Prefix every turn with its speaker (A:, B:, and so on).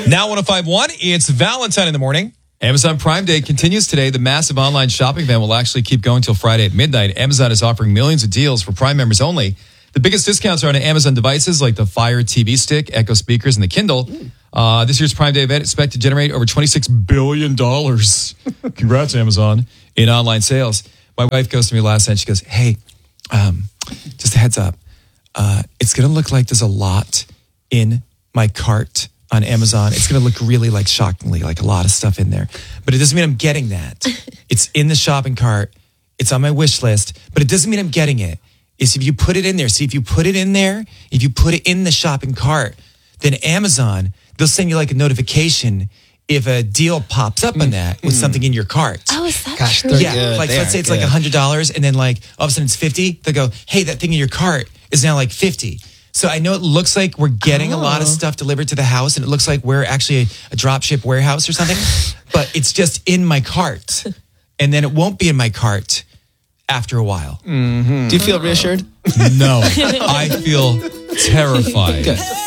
A: Now 105.1, it's Valentine in the morning. Amazon Prime Day continues today. The massive online shopping event will actually keep going until Friday at midnight. Amazon is offering millions of deals for Prime members only. The biggest discounts are on Amazon devices like the Fire TV Stick, Echo speakers, and the Kindle. This year's Prime Day event is expected to generate over $26 billion. Congrats, Amazon, in online sales. My wife goes to me last night. She goes, hey, just a heads up. It's going to look like there's a lot in my cart on Amazon. It's going to look really shockingly like a lot of stuff in there. But it doesn't mean I'm getting that. It's in the shopping cart. It's on my wish list. But it doesn't mean I'm getting it. It's if you put it in there. See, if you put it in there, if you put it in the shopping cart, then Amazon, they'll send you a notification if a deal pops up on that with something in your cart.
B: Oh, is that true?
A: Yeah, let's say it's $100 and then all of a sudden it's 50. They'll go, hey, that thing in your cart is now 50. So I know it looks like we're getting a lot of stuff delivered to the house and it looks like we're actually a drop ship warehouse or something, but it's just in my cart. And then it won't be in my cart after a while.
C: Mm-hmm. Do you feel reassured?
A: No, I feel terrified.
C: Good.